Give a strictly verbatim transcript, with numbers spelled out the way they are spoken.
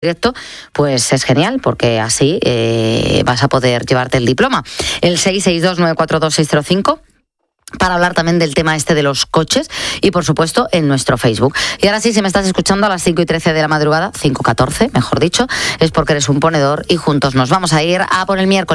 directo, pues es genial, porque así eh, vas a poder llevarte el diploma. El seis seis dos nueve cuatro dos seis cero cinco para hablar también del tema este de los coches y, por supuesto, en nuestro Facebook. Y ahora sí, si me estás escuchando a las cinco y trece de la madrugada, cinco catorce, mejor dicho, es porque eres un ponedor y juntos nos vamos a ir a por el miércoles.